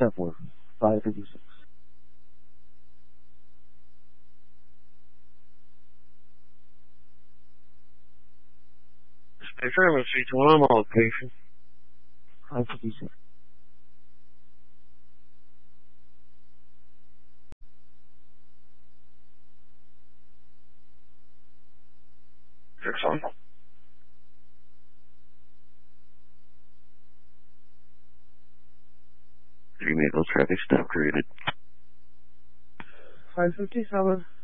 10-4, 556. Affirmative 321, I'm on location. 556. Fix on. 3 Maple traffic stop created. 557.